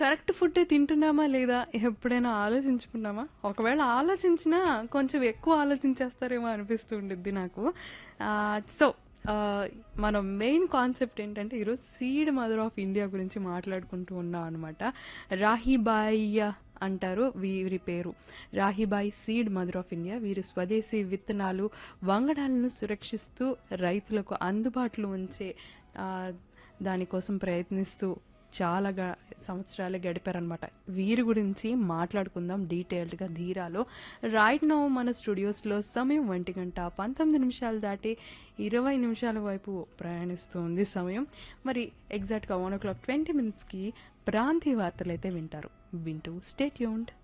Correct ఫుడ్డే తింటున్నామా లేదా ఎప్పుడైనా ఆలోచించుకున్నామా? ఒకవేళ ఆలోచించినా కొంచెం ఎక్కువ ఆలోచించేస్తారేమో అనిపిస్తూ ఉండిద్ది నాకు. సో, మనం మెయిన్ కాన్సెప్ట్ ఏంటంటే ఈరోజు సీడ్ మదర్ ఆఫ్ ఇండియా గురించి మాట్లాడుకుంటూ ఉన్నాం అనమాట. రాహీబాయి అంటారు వీరి పేరు. రాహీబాయి సీడ్ మదర్ ఆఫ్ ఇండియా. వీరు స్వదేశీ విత్తనాలు, వంగడాలను సురక్షిస్తూ రైతులకు అందుబాటులో ఉంచే ఆ, దానికోసం ప్రయత్నిస్తూ చాలా సంవత్సరాలు గడిపారనమాట. వీరి గురించి మాట్లాడుకుందాం డీటెయిల్డ్గా ధీరాలో. రైట్ నౌ మన స్టూడియోస్లో సమయం 1:19 దాటి 20 నిమిషాల వైపు ప్రయాణిస్తూ ఉంది సమయం. మరి ఎగ్జాక్ట్గా 1:20 ప్రాంతీయ వార్తలు అయితే వింటారు. వింటూ స్టే ట్యూన్డ్.